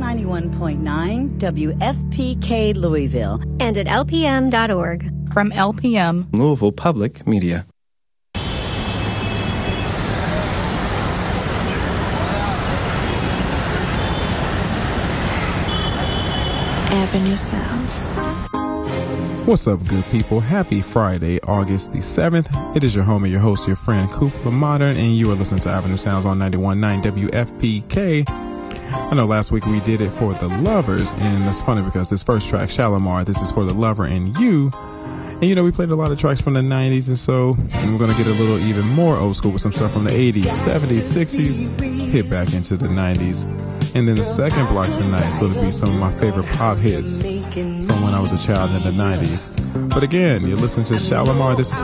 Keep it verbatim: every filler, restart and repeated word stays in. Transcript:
ninety-one point nine W F P K Louisville. And at L P M dot org. From L P M, Louisville Public Media. Avenue Sounds. What's up, good people? Happy Friday, August the seventh. It is your homie, your host, your friend, Coop Modern, and you are listening to Avenue Sounds on ninety-one point nine W F P K. I know last week we did it for the lovers, and that's funny because this first track, Shalimar, this is for the lover and you. And you know, we played a lot of tracks from the nineties, and so and we're going to get a little even more old school with some stuff from the eighties, seventies, sixties, hit back into the nineties. And then the second block tonight is going to be some of my favorite pop hits from when I was a child in the nineties. But again, you're listening to Shalimar. This is